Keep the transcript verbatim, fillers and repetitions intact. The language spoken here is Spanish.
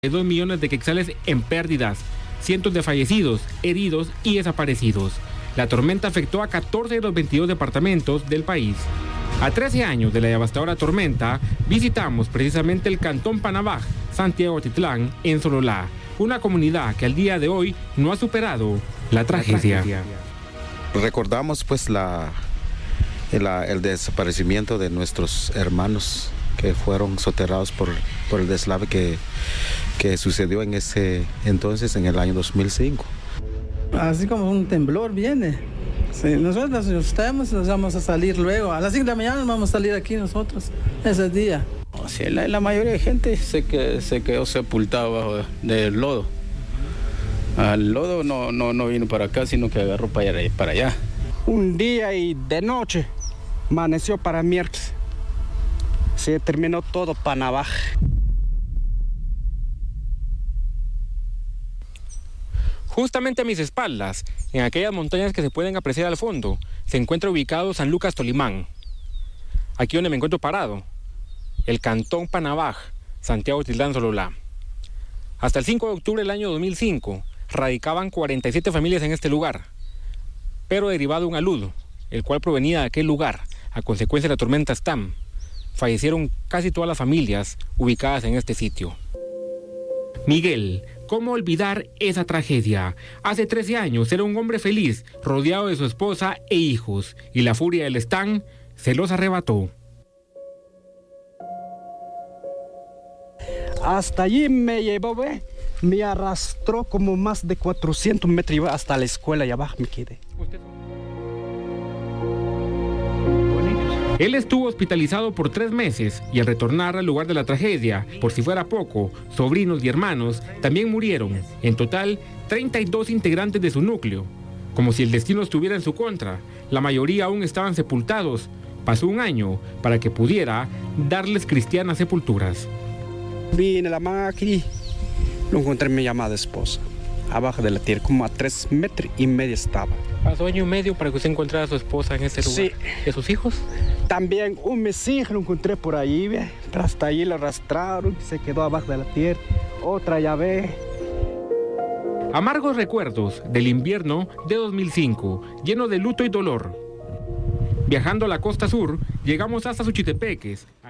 dos millones de quetzales en pérdidas, cientos de fallecidos, heridos y desaparecidos. La tormenta afectó a catorce de los veintidós departamentos del país. A trece años de la devastadora tormenta, visitamos precisamente el cantón Panabaj, Santiago Atitlán, en Sololá, una comunidad que al día de hoy no ha superado la tragedia. La tragedia. Recordamos pues la, el, el desaparecimiento de nuestros hermanos que fueron soterrados por, por el deslave que, que sucedió en ese entonces, en el año dos mil cinco. Así como un temblor viene. Sí, nosotros nos asustamos y nos vamos a salir luego. A las cinco de la mañana nos vamos a salir aquí nosotros, ese día. O sea, la, la mayoría de gente se, que, se quedó sepultado bajo del lodo. El lodo no, no, no vino para acá, sino que agarró para allá, para allá. Un día y de noche, amaneció para miércoles. Se terminó todo Panabaj. Justamente a mis espaldas, en aquellas montañas que se pueden apreciar al fondo, se encuentra ubicado San Lucas Tolimán. Aquí donde me encuentro parado, el cantón Panabaj, Santiago Atitlán, Sololá. Hasta el cinco de octubre del año dos mil cinco, radicaban cuarenta y siete familias en este lugar, pero derivado de un alud, el cual provenía de aquel lugar, a consecuencia de la tormenta Stam, fallecieron casi todas las familias ubicadas en este sitio. Miguel, ¿cómo olvidar esa tragedia? Hace trece años era un hombre feliz, rodeado de su esposa e hijos, y la furia del Stam se los arrebató. Hasta allí me llevó, ve, me arrastró como más de cuatrocientos metros, iba hasta la escuela y abajo me quedé. Él estuvo hospitalizado por tres meses y al retornar al lugar de la tragedia, por si fuera poco, sobrinos y hermanos también murieron. En total, treinta y dos integrantes de su núcleo. Como si el destino estuviera en su contra, la mayoría aún estaban sepultados. Pasó un año para que pudiera darles cristianas sepulturas. Vine la mano aquí, lo encontré mi llamada esposa, abajo de la tierra, como a tres metros y medio estaba. ¿Pasó año y medio para que usted encontrara a su esposa en este lugar? Sí. ¿Y a sus hijos? También un mes hijo lo encontré por ahí, ve, pero hasta allí lo arrastraron, se quedó abajo de la tierra, otra ya ve. Amargos recuerdos del invierno de dos mil cinco, lleno de luto y dolor. Viajando a la costa sur, llegamos hasta Suchitepeques,